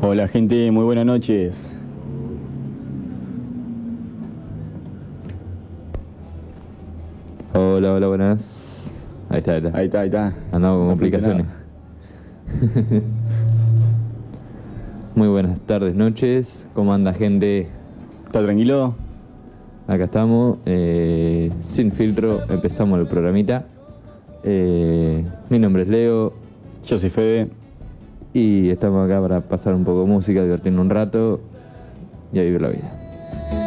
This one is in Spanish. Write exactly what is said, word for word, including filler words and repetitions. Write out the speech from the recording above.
Hola gente, muy buenas noches. Hola, hola, buenas. Ahí está, ahí está. Ahí está, ahí está. Andamos con No complicaciones. Muy buenas tardes, noches. ¿Cómo anda, gente? ¿Está tranquilo? Acá estamos, eh, sin filtro, empezamos el programita. Eh, mi nombre es Leo Yo soy Fede. y estamos acá para pasar un poco de música, divertirnos un rato y a vivir la vida.